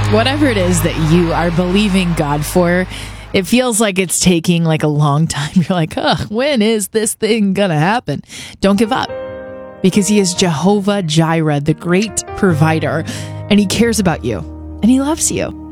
Whatever it is that you are believing God for, it feels like it's taking like a long time. You're like, when is this thing gonna happen? Don't give up, because He is Jehovah Jireh, the great provider, and He cares about you and He loves you.